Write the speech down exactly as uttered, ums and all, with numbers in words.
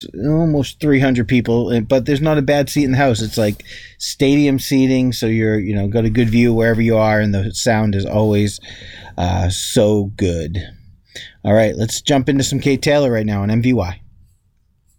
almost three hundred people, but there's not a bad seat in the house. It's like stadium seating, so you're, you know, got a good view wherever you are, and the sound is always uh, so good. All right, let's jump into some Kate Taylor right now on M V Y.